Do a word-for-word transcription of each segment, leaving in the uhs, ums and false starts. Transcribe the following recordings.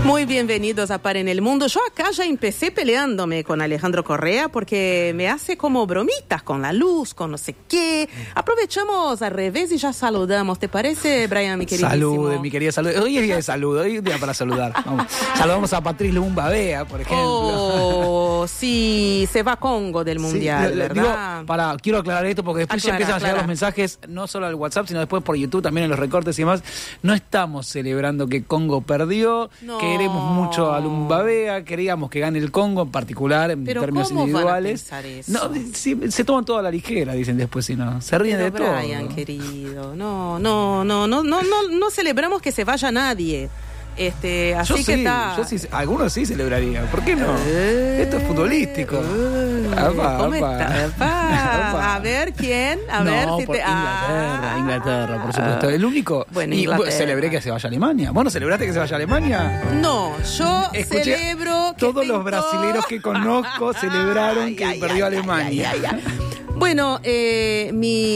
Muy bienvenidos a Par en el Mundo. Yo acá ya empecé peleándome con Alejandro Correa porque me hace como bromitas con la luz, con no sé qué. Aprovechamos al revés y ya saludamos. ¿Te parece, Brian, mi queridísimo? Salude, mi querida, salud. Hoy es día de salud, hoy es día para saludar. Vamos. Saludamos a Patrice Lumumba Bea, por ejemplo. Oh, sí, se va a Congo del Mundial, sí, ¿verdad? Digo, para, quiero aclarar esto porque después aclara, ya empiezan a llegar los mensajes, no solo al WhatsApp, sino después por YouTube, también en los recortes y demás. No estamos celebrando que Congo perdió, no. Queremos mucho a Lumumba Bea, queríamos que gane el Congo en particular, en ¿Pero términos cómo individuales. van a pensar eso? No, si, se toman toda la ligera, dicen después, si no. Se ríen Pero de todo. Brian, querido, no, no, no, no, no, no, no celebramos que se vaya nadie. Este, así yo que sí, está. yo sí, algunos sí celebrarían. ¿Por qué no? Eh, Esto es futbolístico. Eh, apa, ¿Cómo apa. está? Apa. Apa. A ver quién, a no, ver si por te. Inglaterra, ah. Inglaterra, por supuesto. El único. Bueno, y Inglaterra. celebré que se vaya a Alemania. ¿Vos no celebraste que se vaya a Alemania? No, yo Escuché, celebro. Que todos tengo... los brasileros que conozco celebraron ay, que ay, perdió ay, Alemania. Ay, ay, ay. Bueno, eh,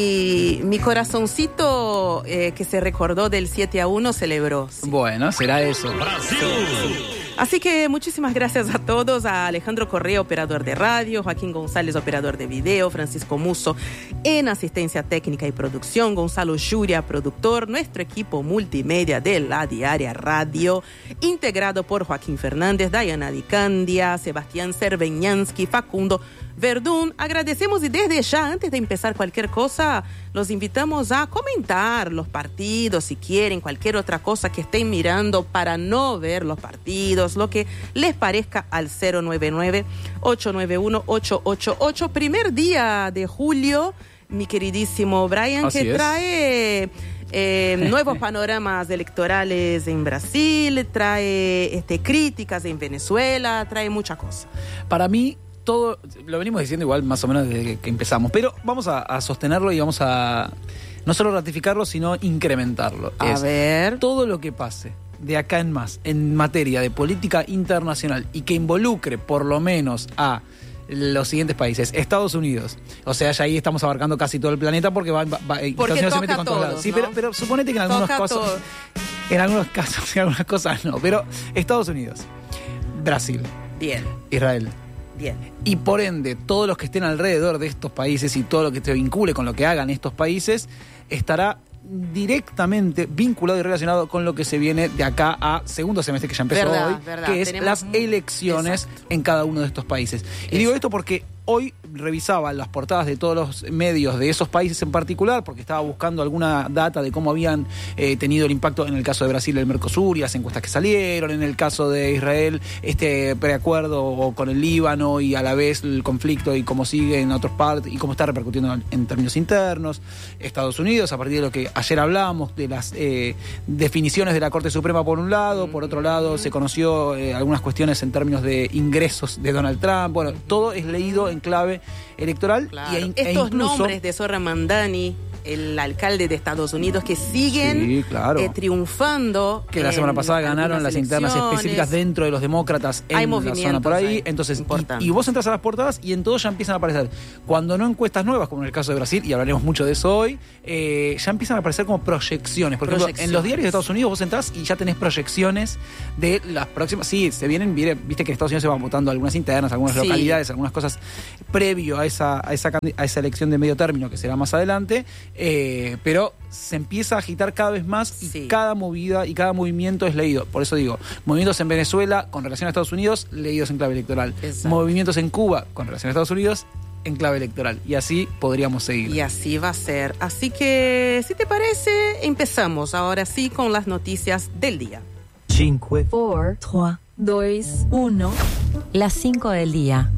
mi, mi corazoncito eh, que se recordó del siete a uno celebró. Sí. Bueno, será eso. Sí, sí. Así que muchísimas gracias a todos, a Alejandro Correa, operador de radio, Joaquín González, operador de video, Francisco Musso en asistencia técnica y producción, Gonzalo Yuria, productor, nuestro equipo multimedia de La Diaria Radio, integrado por Joaquín Fernández, Dayana Di Candia, Sebastián Cerveñansky, Facundo Verdún. Agradecemos y desde ya, antes de empezar cualquier cosa, los invitamos a comentar los partidos, si quieren, cualquier otra cosa que estén mirando para no ver los partidos, lo que les parezca al cero nueve nueve, ocho nueve uno, ocho ocho ocho. Primer día de julio, mi queridísimo Brian, así que es. trae... Eh, nuevos panoramas electorales en Brasil, trae este, críticas en Venezuela, trae mucha cosa. Para mí, todo, lo venimos diciendo igual más o menos desde que empezamos, pero vamos a, a sostenerlo y vamos a no solo ratificarlo, sino incrementarlo. A es ver. Todo lo que pase de acá en más en materia de política internacional y que involucre por lo menos a los siguientes países. Estados Unidos. O sea, ya ahí estamos abarcando casi todo el planeta porque va, va, porque Estados Unidos se mete con todos lados. Sí, ¿no? pero, pero suponete que en algunos toca casos. todo. En algunos casos, en algunas cosas no. Pero Estados Unidos, Brasil, Bien. Israel. Bien. Y por ende, todos los que estén alrededor de estos países y todo lo que se vincule con lo que hagan estos países, estará directamente vinculado y relacionado con lo que se viene de acá a segundo semestre que ya empezó verdad, hoy, verdad. que es Tenemos las un... elecciones Exacto. en cada uno de estos países. Y Exacto. digo esto porque hoy revisaba las portadas de todos los medios de esos países en particular, porque estaba buscando alguna data de cómo habían eh, tenido el impacto en el caso de Brasil, el Mercosur y las encuestas que salieron, en el caso de Israel, este preacuerdo con el Líbano y a la vez el conflicto y cómo sigue en otros partes y cómo está repercutiendo en, en términos internos. Estados Unidos, a partir de lo que ayer hablábamos, de las eh, definiciones de la Corte Suprema por un lado, por otro lado se conoció eh, algunas cuestiones en términos de ingresos de Donald Trump. Bueno, todo es leído en clave electoral. Claro. Y, e estos incluso, nombres de Zohran Mamdani, el alcalde de Estados Unidos, que siguen sí, claro. eh, triunfando. Que la semana pasada ganaron las internas específicas dentro de los demócratas en Hay la zona por ahí. ahí, Entonces, y, y vos entras a las portadas y en todo ya empiezan a aparecer. Cuando no encuestas nuevas, como en el caso de Brasil, y hablaremos mucho de eso hoy, eh, ya empiezan a aparecer como proyecciones. Por ejemplo, en los diarios de Estados Unidos vos entrás y ya tenés proyecciones de las próximas. Sí, se vienen, viste que en Estados Unidos se van votando algunas internas, algunas sí. localidades, algunas cosas previo a esa, a esa, a esa elección de medio término que será más adelante. Eh, pero se empieza a agitar cada vez más y sí. cada movida y cada movimiento es leído. Por eso digo, movimientos en Venezuela con relación a Estados Unidos, leídos en clave electoral. Exacto. Movimientos en Cuba con relación a Estados Unidos, en clave electoral. Y así podríamos seguir. Y así va a ser. Así que, si te parece, empezamos ahora sí con las noticias del día. cinco, cuatro, tres, dos, uno. Las cinco del día.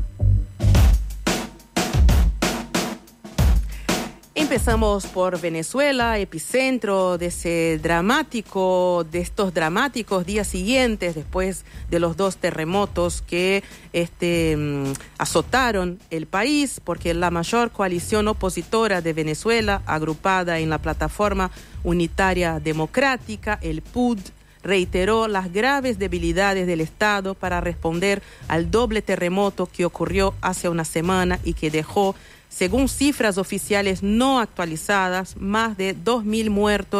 Empezamos por Venezuela, epicentro de ese dramático, de estos dramáticos días siguientes después de los dos terremotos que este, azotaron el país, porque la mayor coalición opositora de Venezuela, agrupada en la Plataforma Unitaria Democrática, el P U D, reiteró las graves debilidades del Estado para responder al doble terremoto que ocurrió hace una semana y que dejó, según cifras oficiales no actualizadas, más de dos mil muertos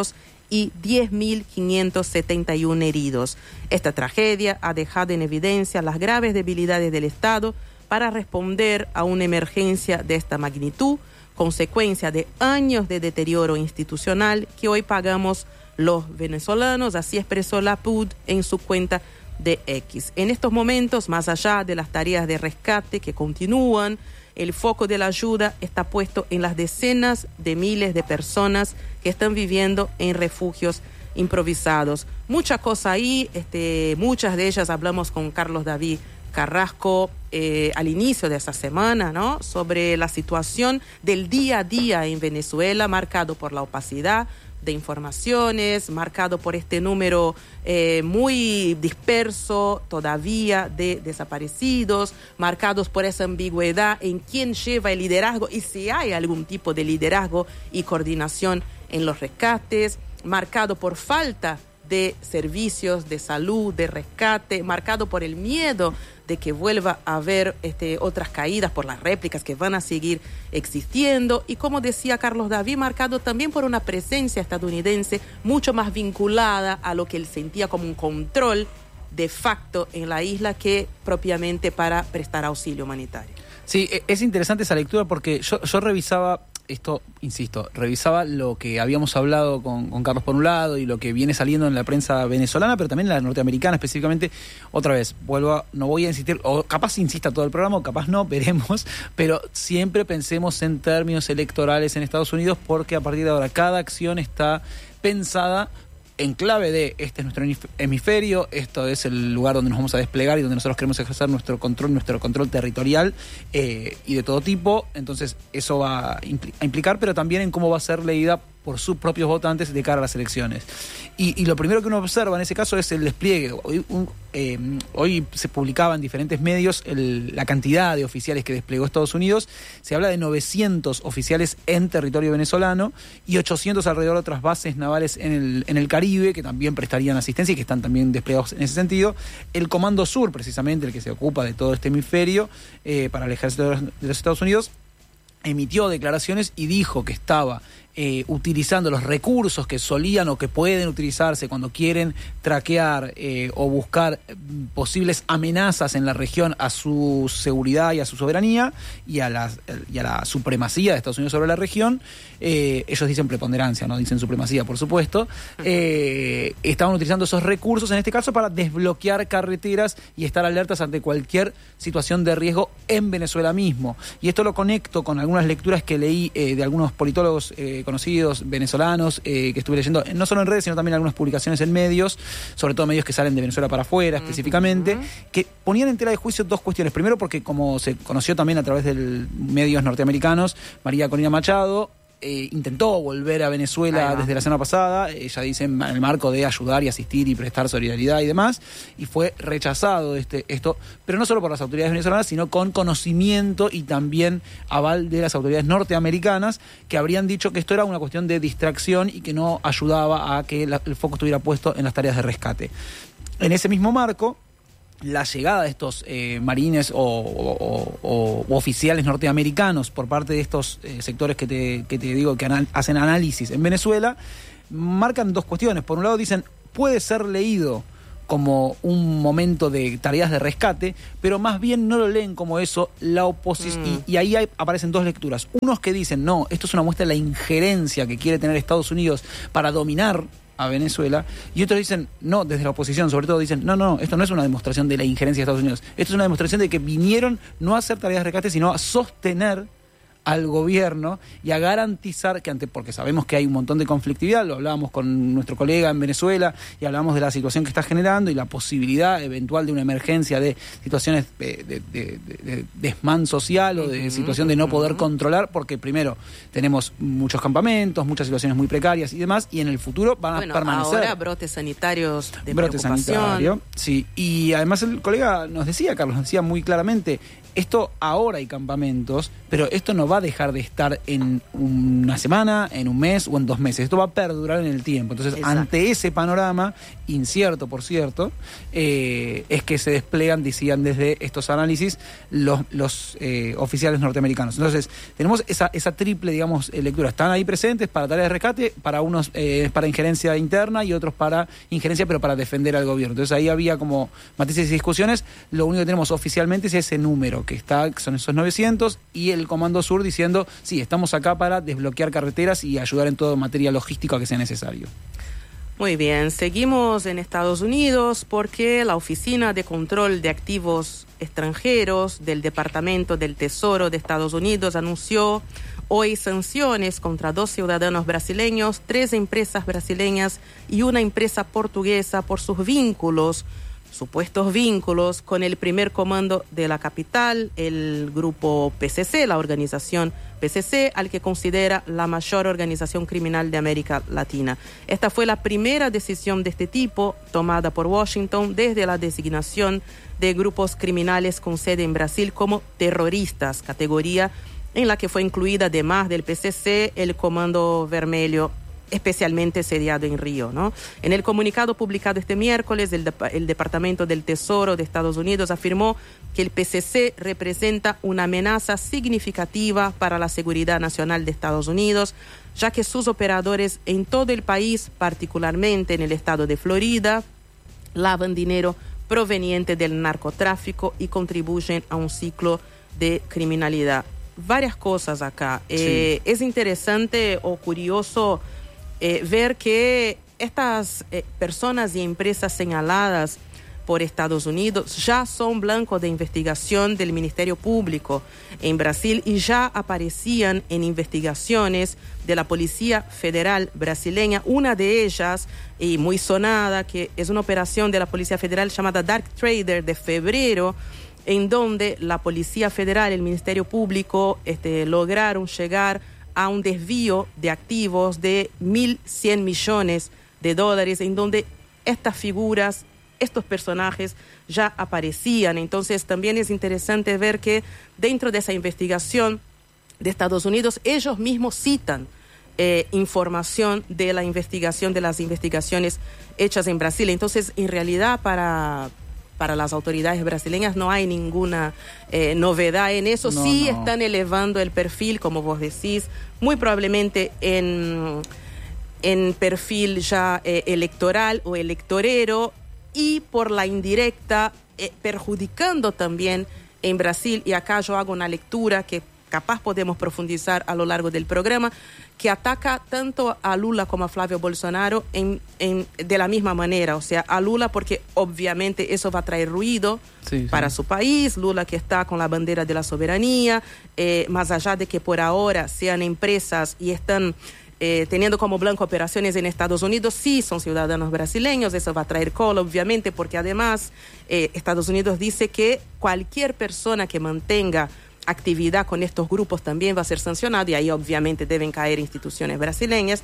y diez mil quinientos setenta y uno heridos. Esta tragedia ha dejado en evidencia las graves debilidades del Estado para responder a una emergencia de esta magnitud, consecuencia de años de deterioro institucional que hoy pagamos los venezolanos, así expresó la P U D en su cuenta de X. En estos momentos, más allá de las tareas de rescate que continúan, el foco de la ayuda está puesto en las decenas de miles de personas que están viviendo en refugios improvisados. Mucha cosa ahí, este, muchas de ellas hablamos con Carlos David Carrasco eh, al inicio de esa semana, ¿no? Sobre la situación del día a día en Venezuela, marcado por la opacidad de informaciones, marcado por este número eh, muy disperso todavía de desaparecidos, marcados por esa ambigüedad en quién lleva el liderazgo y si hay algún tipo de liderazgo y coordinación en los rescates, marcado por falta de servicios de salud, de rescate, marcado por el miedo de que vuelva a haber este, otras caídas, por las réplicas que van a seguir existiendo, y como decía Carlos David, marcado también por una presencia estadounidense mucho más vinculada a lo que él sentía como un control de facto en la isla que propiamente para prestar auxilio humanitario. Sí, es interesante esa lectura porque yo, yo revisaba esto, insisto, revisaba lo que habíamos hablado con, con Carlos por un lado y lo que viene saliendo en la prensa venezolana, pero también en la norteamericana específicamente. Otra vez, vuelvo a, no voy a insistir, o capaz insista todo el programa, o capaz no, veremos, pero siempre pensemos en términos electorales en Estados Unidos, porque a partir de ahora cada acción está pensada en clave de este es nuestro hemisferio, esto es el lugar donde nos vamos a desplegar y donde nosotros queremos ejercer nuestro control, nuestro control territorial eh, y de todo tipo. Entonces eso va a implicar, pero también en cómo va a ser leída por sus propios votantes de cara a las elecciones. Y, y lo primero que uno observa en ese caso es el despliegue. Hoy, un, eh, hoy se publicaba en diferentes medios el, la cantidad de oficiales que desplegó Estados Unidos. Se habla de novecientos oficiales en territorio venezolano y ochocientos alrededor de otras bases navales en el, en el Caribe que también prestarían asistencia y que están también desplegados en ese sentido. El Comando Sur, precisamente, el que se ocupa de todo este hemisferio eh, para el ejército de los, de los Estados Unidos, emitió declaraciones y dijo que estaba eh, utilizando los recursos que solían o que pueden utilizarse cuando quieren traquear eh, o buscar posibles amenazas en la región a su seguridad y a su soberanía y a la, y a la supremacía de Estados Unidos sobre la región. Eh, ellos dicen preponderancia, no dicen supremacía, por supuesto. Eh, estaban utilizando esos recursos en este caso para desbloquear carreteras y estar alertas ante cualquier situación de riesgo en Venezuela mismo. Y esto lo conecto con algunas lecturas que leí eh, de algunos politólogos eh, conocidos venezolanos eh, que estuve leyendo, no solo en redes, sino también algunas publicaciones en medios, sobre todo medios que salen de Venezuela para afuera uh-huh. específicamente, que ponían en tela de juicio dos cuestiones. Primero, porque como se conoció también a través de medios norteamericanos, María Corina Machado Eh, intentó volver a Venezuela desde la semana pasada, ella dice en el marco de ayudar y asistir y prestar solidaridad y demás, y fue rechazado este, esto, pero no solo por las autoridades venezolanas, sino con conocimiento y también aval de las autoridades norteamericanas, que habrían dicho que esto era una cuestión de distracción y que no ayudaba a que la, el foco estuviera puesto en las tareas de rescate. En ese mismo marco, la llegada de estos eh, marines o, o, o, o oficiales norteamericanos por parte de estos eh, sectores que te, que te digo que anal- hacen análisis en Venezuela, marcan dos cuestiones. Por un lado dicen, puede ser leído como un momento de tareas de rescate, pero más bien no lo leen como eso la oposición. Mm. Y, y ahí hay, aparecen dos lecturas. Unos que dicen, no, esto es una muestra de la injerencia que quiere tener Estados Unidos para dominar a Venezuela, y otros dicen, no, desde la oposición sobre todo dicen, no, no, esto no es una demostración de la injerencia de Estados Unidos, esto es una demostración de que vinieron no a hacer tareas de rescate, sino a sostener al gobierno y a garantizar que ante, porque sabemos que hay un montón de conflictividad, lo hablábamos con nuestro colega en Venezuela y hablábamos de la situación que está generando y la posibilidad eventual de una emergencia de situaciones de, de, de, de, de desmán social o de situación de no poder controlar, porque primero tenemos muchos campamentos, muchas situaciones muy precarias y demás, y en el futuro van bueno, a permanecer. Ahora brotes sanitarios de brotes sanitarios, sí, y además el colega nos decía, Carlos nos decía muy claramente, esto ahora hay campamentos, pero esto no va a dejar de estar en una semana, en un mes o en dos meses. Esto va a perdurar en el tiempo. Entonces, exacto, ante ese panorama, incierto por cierto, eh, es que se desplegan, decían desde estos análisis, los, los eh, oficiales norteamericanos. Entonces, tenemos esa, esa triple, digamos, eh, lectura. Están ahí presentes para tareas de rescate, para unos eh, para injerencia interna y otros para injerencia, pero para defender al gobierno. Entonces, ahí había como matices y discusiones. Lo único que tenemos oficialmente es ese número, que está, que son esos novecientos, y el Comando Sur diciendo, sí, estamos acá para desbloquear carreteras y ayudar en todo materia logística que sea necesario. Muy bien, seguimos en Estados Unidos porque la Oficina de Control de Activos Extranjeros del Departamento del Tesoro de Estados Unidos anunció hoy sanciones contra dos ciudadanos brasileños, tres empresas brasileñas y una empresa portuguesa por sus vínculos, supuestos vínculos con el primer comando de la capital, el grupo P C C, la organización P C C, al que considera la mayor organización criminal de América Latina. Esta fue la primera decisión de este tipo tomada por Washington desde la designación de grupos criminales con sede en Brasil como terroristas, categoría en la que fue incluida, además del P C C, el Comando Vermelho, especialmente sediado en Río, ¿no? En el comunicado publicado este miércoles, el, de, el Departamento del Tesoro de Estados Unidos afirmó que el P C C representa una amenaza significativa para la seguridad nacional de Estados Unidos, ya que sus operadores en todo el país, particularmente en el estado de Florida, lavan dinero proveniente del narcotráfico y contribuyen a un ciclo de criminalidad. Varias cosas acá. Sí. Eh, es interesante o curioso Eh, ver que estas eh, personas y empresas señaladas por Estados Unidos ya son blanco de investigación del Ministerio Público en Brasil y ya aparecían en investigaciones de la Policía Federal brasileña, una de ellas, y muy sonada, que es una operación de la Policía Federal llamada Dark Trader de febrero, en donde la Policía Federal y el Ministerio Público este, lograron llegar a un desvío de activos de mil cien millones de dólares, en donde estas figuras, estos personajes ya aparecían. Entonces también es interesante ver que dentro de esa investigación de Estados Unidos, ellos mismos citan eh, información de la investigación, de las investigaciones hechas en Brasil. Entonces, en realidad, para... para las autoridades brasileñas no hay ninguna eh, novedad en eso. No, sí no. Están elevando el perfil, como vos decís, muy probablemente en, en perfil ya eh, electoral o electorero, y por la indirecta eh, perjudicando también en Brasil. Y acá yo hago una lectura que capaz podemos profundizar a lo largo del programa, que ataca tanto a Lula como a Flávio Bolsonaro en, en, de la misma manera. O sea, a Lula porque obviamente eso va a traer ruido sí, para sí. su país. Lula que está con la bandera de la soberanía, eh, más allá de que por ahora sean empresas y están eh, teniendo como blanco operaciones en Estados Unidos, sí son ciudadanos brasileños. Eso va a traer cola, obviamente, porque además eh, Estados Unidos dice que cualquier persona que mantenga actividad con estos grupos también va a ser sancionado, y ahí obviamente deben caer instituciones brasileñas.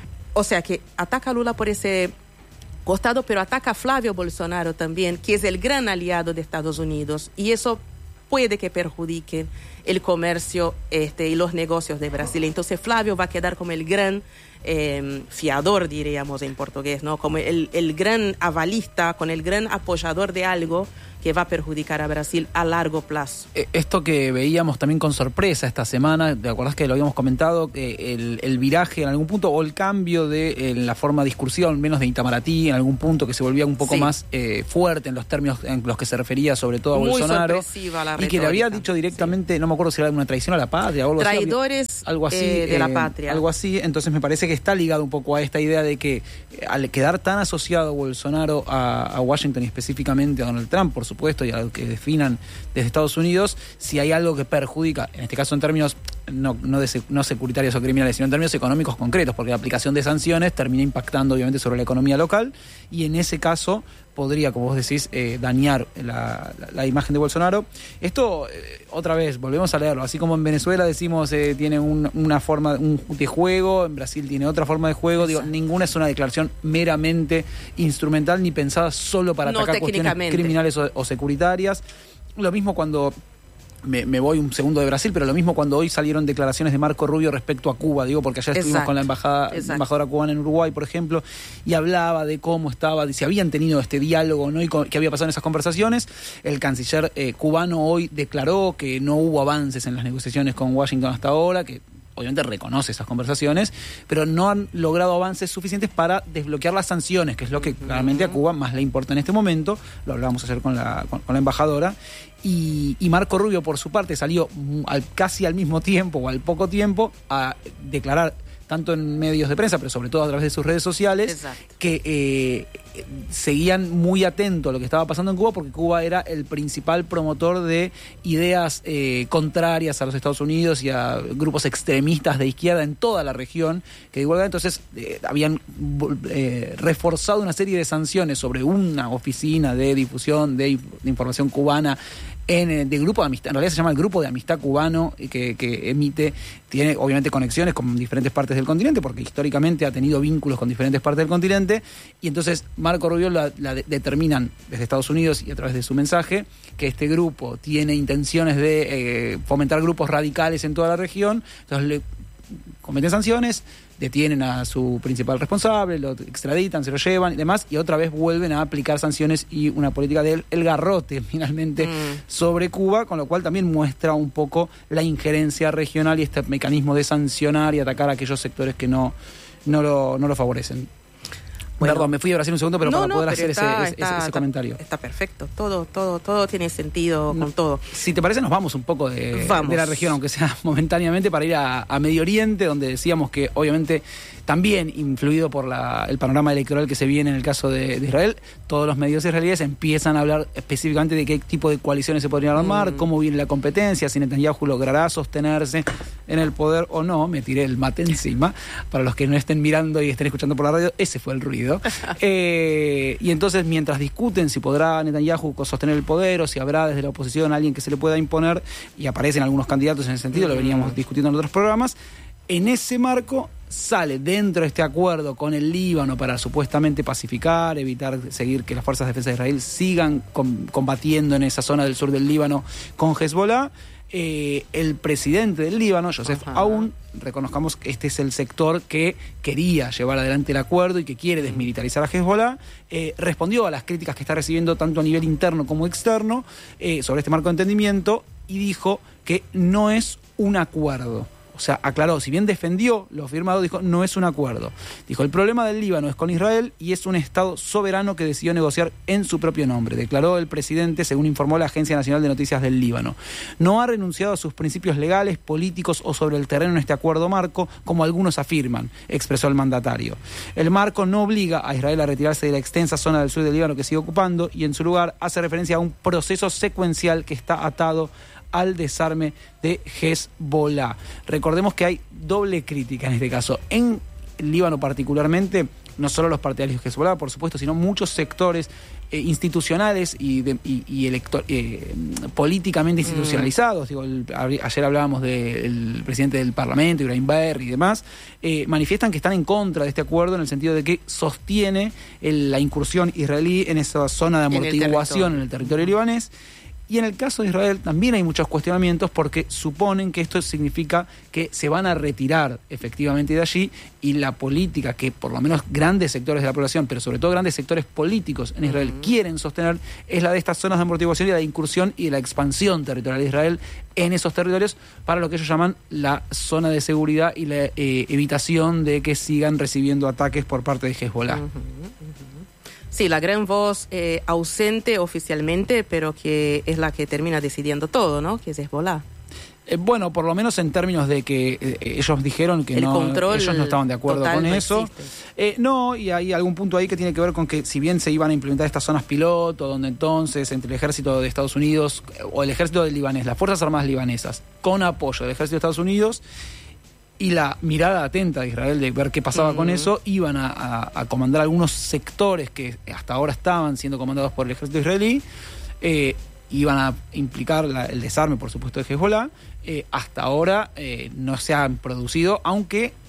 O sea que ataca a Lula por ese costado, pero ataca a Flávio Bolsonaro también, que es el gran aliado de Estados Unidos, y eso puede que perjudique el comercio este, y los negocios de Brasil. Entonces Flávio va a quedar como el gran eh, fiador, diríamos en portugués, ¿no? Como el, el gran avalista, con el gran apoyador de algo que va a perjudicar a Brasil a largo plazo. Esto que veíamos también con sorpresa esta semana, ¿te acordás que lo habíamos comentado? Que el, el viraje en algún punto, o el cambio de en la forma discursiva, al menos de Itamaraty, en algún punto que se volvía un poco sí. más eh, fuerte en los términos en los que se refería sobre todo a Muy Bolsonaro. Sorpresiva la y que le había dicho directamente, sí. no me acuerdo si era una traición a la patria o algo Traidores así. Algo así. Eh, de eh, la patria. Algo así, entonces me parece que está ligado un poco a esta idea de que eh, al quedar tan asociado Bolsonaro a, a Washington y específicamente a Donald Trump, por supuesto, y a lo que definan desde Estados Unidos, si hay algo que perjudica, en este caso en términos no, no, de, no securitarios o criminales, sino en términos económicos concretos, porque la aplicación de sanciones termina impactando obviamente sobre la economía local, y en ese caso podría, como vos decís, eh, dañar la, la, la imagen de Bolsonaro. Esto, eh, otra vez, volvemos a leerlo, así como en Venezuela decimos eh, tiene un, una forma un, de juego, en Brasil tiene otra forma de juego, digo, ninguna es una declaración meramente instrumental ni pensada solo para no atacar cuestiones criminales o, o securitarias. Lo mismo cuando me, me voy un segundo de Brasil, pero lo mismo cuando hoy salieron declaraciones de Marco Rubio respecto a Cuba, digo, porque ayer estuvimos con la embajada, embajadora cubana en Uruguay, por ejemplo, y hablaba de cómo estaba, de si habían tenido este diálogo, ¿no? Y con, qué había pasado en esas conversaciones. El canciller eh, cubano hoy declaró que no hubo avances en las negociaciones con Washington hasta ahora, que obviamente reconoce esas conversaciones, pero no han logrado avances suficientes para desbloquear las sanciones, que es lo que claramente a Cuba más le importa en este momento. Lo hablábamos ayer con la, con, con la embajadora. Y, y Marco Rubio, por su parte, salió al, casi al mismo tiempo o al poco tiempo a declarar, tanto en medios de prensa, pero sobre todo a través de sus redes sociales, Exacto. que eh, seguían muy atentos a lo que estaba pasando en Cuba, porque Cuba era el principal promotor de ideas eh, contrarias a los Estados Unidos y a grupos extremistas de izquierda en toda la región, que de igual manera entonces eh, habían eh, reforzado una serie de sanciones sobre una oficina de difusión de, de información cubana en de grupo de amistad, en realidad se llama el Grupo de Amistad Cubano, que, que emite, tiene obviamente conexiones con diferentes partes del continente, porque históricamente ha tenido vínculos con diferentes partes del continente, y entonces Marco Rubio la, la de, determinan desde Estados Unidos y a través de su mensaje que este grupo tiene intenciones de eh, fomentar grupos radicales en toda la región, entonces le cometen sanciones, detienen a su principal responsable, lo extraditan, se lo llevan y demás, y otra vez vuelven a aplicar sanciones y una política del el garrote, finalmente, mm. sobre Cuba, con lo cual también muestra un poco la injerencia regional y este mecanismo de sancionar y atacar a aquellos sectores que no, no, lo, no lo favorecen. Bueno, Perdón, me fui a Brasil un segundo, pero no, para poder no, pero hacer está, ese, está, ese, ese comentario. Está, está perfecto, todo, todo, todo tiene sentido no, con todo. Si te parece, nos vamos un poco de, vamos. de la región, aunque sea momentáneamente, para ir a, a Medio Oriente, donde decíamos que obviamente también influido por la, el panorama electoral que se viene en el caso de, de Israel, todos los medios israelíes empiezan a hablar específicamente de qué tipo de coaliciones se podrían armar, mm. cómo viene la competencia, si Netanyahu logrará sostenerse en el poder o no. Me tiré el mate encima. Para los que no estén mirando y estén escuchando por la radio, ese fue el ruido. eh, y entonces, mientras discuten si podrá Netanyahu sostener el poder o si habrá desde la oposición alguien que se le pueda imponer, y aparecen algunos candidatos en ese sentido, mm. lo veníamos discutiendo en otros programas, en ese marco sale dentro de este acuerdo con el Líbano para supuestamente pacificar, evitar seguir que las fuerzas de defensa de Israel sigan com- combatiendo en esa zona del sur del Líbano con Hezbollah. Eh, el presidente del Líbano, Joseph Aoun, reconozcamos que este es el sector que quería llevar adelante el acuerdo y que quiere desmilitarizar a Hezbollah, eh, respondió a las críticas que está recibiendo tanto a nivel interno como externo eh, sobre este marco de entendimiento y dijo que no es un acuerdo. O sea, aclaró, si bien defendió lo firmado, dijo, no es un acuerdo. Dijo, el problema del Líbano es con Israel y es un Estado soberano que decidió negociar en su propio nombre, declaró el presidente, según informó la Agencia Nacional de Noticias del Líbano. No ha renunciado a sus principios legales, políticos o sobre el terreno en este acuerdo marco, como algunos afirman, expresó el mandatario. El marco no obliga a Israel a retirarse de la extensa zona del sur del Líbano que sigue ocupando y en su lugar hace referencia a un proceso secuencial que está atado al desarme de Hezbollah. Recordemos que hay doble crítica en este caso. En el Líbano particularmente, no solo los partidarios de Hezbollah, por supuesto, sino muchos sectores eh, institucionales y, de, y, y elector, eh, políticamente institucionalizados. Mm. Digo, el, ayer hablábamos del presidente del Parlamento, Ibrahim Berri y demás, eh, manifiestan que están en contra de este acuerdo en el sentido de que sostiene el, la incursión israelí en esa zona de amortiguación en el territorio, en el territorio libanés. Y en el caso de Israel también hay muchos cuestionamientos porque suponen que esto significa que se van a retirar efectivamente de allí y la política que por lo menos grandes sectores de la población, pero sobre todo grandes sectores políticos en Israel uh-huh. quieren sostener, es la de estas zonas de amortiguación y la incursión y la expansión territorial de Israel en esos territorios para lo que ellos llaman la zona de seguridad y la eh, evitación de que sigan recibiendo ataques por parte de Hezbollah. Uh-huh, uh-huh. Sí, la gran voz eh, ausente oficialmente, pero que es la que termina decidiendo todo, ¿no? Que es Hezbollah. Eh, bueno, por lo menos en términos de que eh, ellos dijeron que no, ellos no estaban de acuerdo con no eso. Eh, no, y hay algún punto ahí que tiene que ver con que si bien se iban a implementar estas zonas piloto, donde entonces entre el ejército de Estados Unidos o el ejército del libanés, las Fuerzas Armadas libanesas, con apoyo del ejército de Estados Unidos, y la mirada atenta de Israel de ver qué pasaba uh-huh. con eso, iban a, a, a comandar algunos sectores que hasta ahora estaban siendo comandados por el ejército israelí, eh, iban a implicar la, el desarme, por supuesto, de Hezbollah. Eh, hasta ahora eh, no se han producido, aunque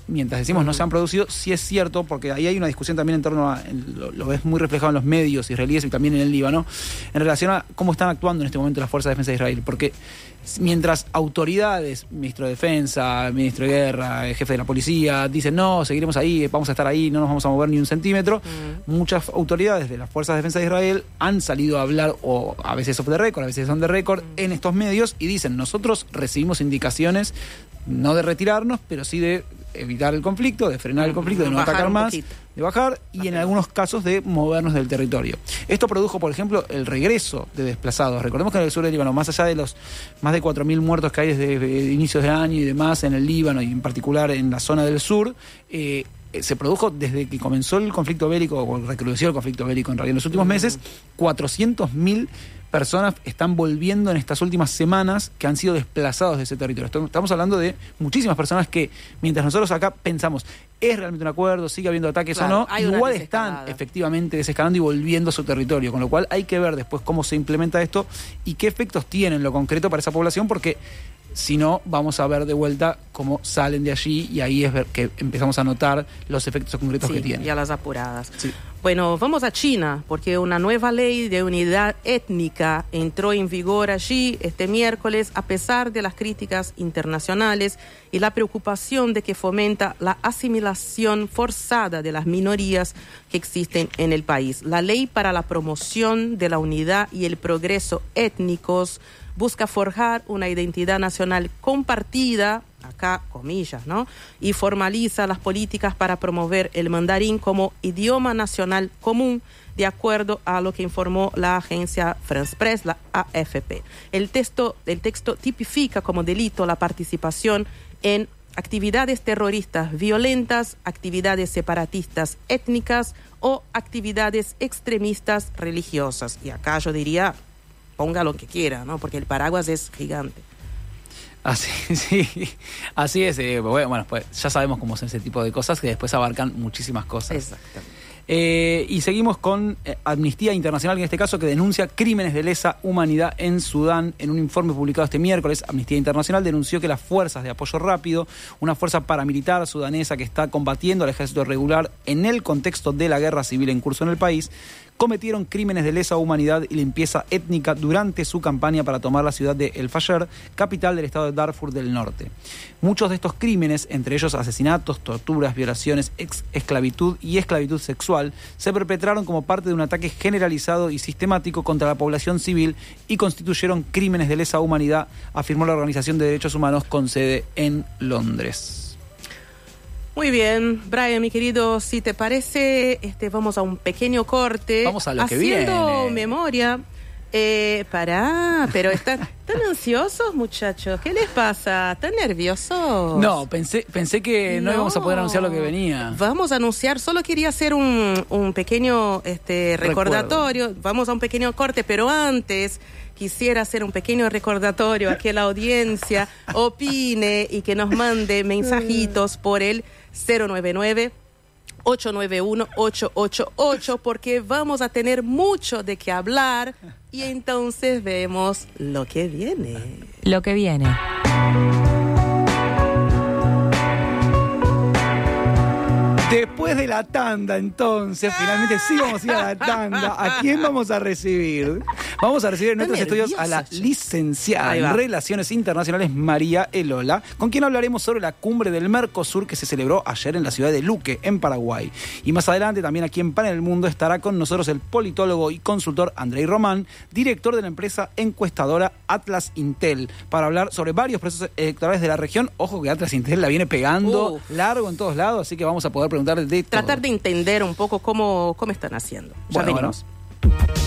mientras decimos no se han producido, sí es cierto, porque ahí hay una discusión también en torno a, lo, lo ves muy reflejado en los medios israelíes y también en el Líbano, en relación a cómo están actuando en este momento las fuerzas de defensa de Israel, porque mientras autoridades, ministro de Defensa, ministro de Guerra, jefe de la policía, dicen no, seguiremos ahí, vamos a estar ahí, no nos vamos a mover ni un centímetro, mm. muchas autoridades de las fuerzas de defensa de Israel han salido a hablar, o a veces off the record, a veces son de récord, mm. en estos medios, y dicen, nosotros recibimos indicaciones no de retirarnos, pero sí de evitar el conflicto, de frenar el conflicto, de no bajar atacar más, poquito. de bajar y en algunos casos de movernos del territorio. Esto produjo, por ejemplo, el regreso de desplazados. Recordemos que en el sur del Líbano, más allá de los más de cuatro mil muertos que hay desde inicios de año y demás en el Líbano y en particular en la zona del sur, eh, se produjo desde que comenzó el conflicto bélico, o recrudeció el conflicto bélico en realidad en los últimos meses, cuatrocientos mil personas están volviendo en estas últimas semanas que han sido desplazados de ese territorio. Estamos hablando de muchísimas personas que, mientras nosotros acá pensamos, ¿es realmente un acuerdo? ¿Sigue habiendo ataques claro, o no? Igual están efectivamente desescalando y volviendo a su territorio, con lo cual hay que ver después cómo se implementa esto y qué efectos tiene en lo concreto para esa población, porque si no, vamos a ver de vuelta cómo salen de allí y ahí es ver que empezamos a notar los efectos concretos sí, que tienen. Y a las apuradas. Sí. Bueno, vamos a China, porque una nueva ley de unidad étnica entró en vigor allí este miércoles, a pesar de las críticas internacionales y la preocupación de que fomenta la asimilación forzada de las minorías que existen en el país. La ley para la promoción de la unidad y el progreso étnicos busca forjar una identidad nacional compartida, acá comillas, ¿no? Y formaliza las políticas para promover el mandarín como idioma nacional común, de acuerdo a lo que informó la agencia France Press, la A F P. El texto, el texto tipifica como delito la participación en actividades terroristas violentas, actividades separatistas étnicas o actividades extremistas religiosas. Y acá yo diría, ponga lo que quiera, ¿no? Porque el paraguas es gigante. Así, sí, así es. Eh, bueno, pues ya sabemos cómo son ese tipo de cosas que después abarcan muchísimas cosas. Exactamente. Eh, y seguimos con eh, Amnistía Internacional, en este caso, que denuncia crímenes de lesa humanidad en Sudán. En un informe publicado este miércoles, Amnistía Internacional denunció que las fuerzas de apoyo rápido, una fuerza paramilitar sudanesa que está combatiendo al ejército regular en el contexto de la guerra civil en curso en el país, cometieron crímenes de lesa humanidad y limpieza étnica durante su campaña para tomar la ciudad de El Fasher, capital del estado de Darfur del Norte. Muchos de estos crímenes, entre ellos asesinatos, torturas, violaciones, ex- esclavitud y esclavitud sexual, se perpetraron como parte de un ataque generalizado y sistemático contra la población civil y constituyeron crímenes de lesa humanidad, afirmó la Organización de Derechos Humanos con sede en Londres. Muy bien, Brian, mi querido, si te parece, este, vamos a un pequeño corte. Vamos a lo que Haciendo viene. memoria. Eh, pará, pero están tan ansiosos, muchachos. ¿Qué les pasa? ¿Están nerviosos? No, pensé, pensé que no, no íbamos a poder anunciar lo que venía. Vamos a anunciar, solo quería hacer un, un pequeño este, recordatorio. Recuerdo. Vamos a un pequeño corte, pero antes quisiera hacer un pequeño recordatorio a que la audiencia opine y que nos mande mensajitos por el cero nueve nueve, ocho nueve uno, ocho ocho ocho, porque vamos a tener mucho de qué hablar y entonces vemos lo que viene. Lo que viene. Después de la tanda, entonces, finalmente sí vamos a ir a la tanda. ¿A quién vamos a recibir? Vamos a recibir en nuestros estudios a la licenciada en Relaciones Internacionales María Elola, con quien hablaremos sobre la cumbre del Mercosur que se celebró ayer en la ciudad de Luque, en Paraguay. Y más adelante, también aquí en Panel Mundo, estará con nosotros el politólogo y consultor Andrei Román, director de la empresa encuestadora Atlas Intel, para hablar sobre varios procesos electorales de la región. Ojo que Atlas Intel la viene pegando uh. largo en todos lados, así que vamos a poder preguntar de todo. Tratar de entender un poco cómo, cómo están haciendo. Ya bueno, venimos. Bueno.